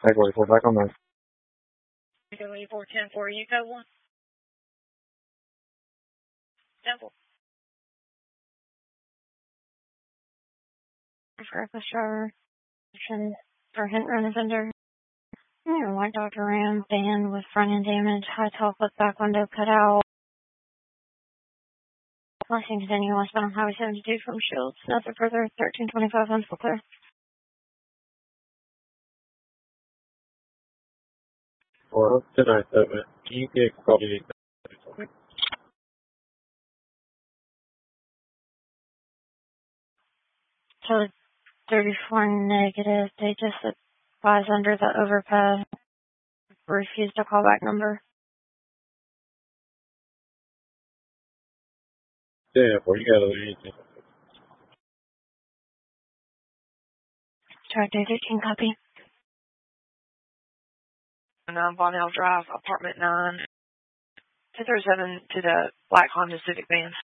Echo 4 back on there. Echo 410 for you, code 1. Temple. For Echo Driver, for hint run offender. White Dr. Ram, van with front end damage, high top with back window cut out. Flashing continuing westbound on Highway 72 from Shields. Nothing further, 1325 on full clear. Or tonight, EPA quality. So 34 negative. They just advise under the overpass. Refused a callback number. Yeah, boy, you gotta leave. Track day 15, copy. 9 Bonnell Drive, apartment 9. 237 to the black Honda Civic van.